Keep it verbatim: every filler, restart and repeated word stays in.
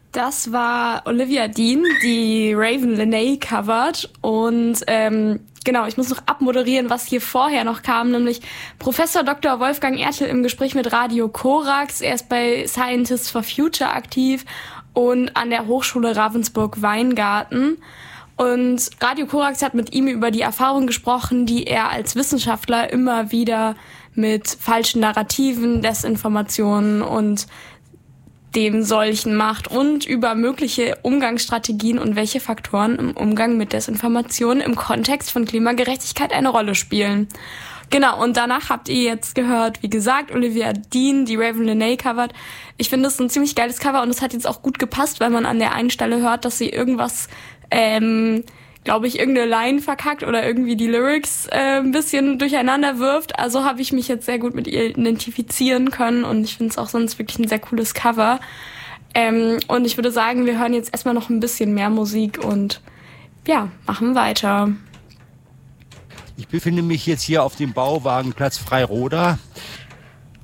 Das war Olivia Dean, die Raven Lenae covert. Und ähm, genau, ich muss noch abmoderieren, was hier vorher noch kam, nämlich Professor Doktor Wolfgang Ertl im Gespräch mit Radio Korax. Er ist bei Scientists for Future aktiv und an der Hochschule Ravensburg-Weingarten. Und Radio Korax hat mit ihm über die Erfahrung gesprochen, die er als Wissenschaftler immer wieder mit falschen Narrativen, Desinformationen und dem solchen macht und über mögliche Umgangsstrategien und welche Faktoren im Umgang mit Desinformation im Kontext von Klimagerechtigkeit eine Rolle spielen. Genau, und danach habt ihr jetzt gehört, wie gesagt, Olivia Dean, die Raven Lenae covert. Ich finde, es ist ein ziemlich geiles Cover und es hat jetzt auch gut gepasst, weil man an der einen Stelle hört, dass sie irgendwas, ähm, glaube ich, irgendeine Line verkackt oder irgendwie die Lyrics äh, ein bisschen durcheinander wirft. Also habe ich mich jetzt sehr gut mit ihr identifizieren können und ich finde es auch sonst wirklich ein sehr cooles Cover. Ähm, und ich würde sagen, wir hören jetzt erstmal noch ein bisschen mehr Musik und ja, machen weiter. Ich befinde mich jetzt hier auf dem Bauwagenplatz Freiroda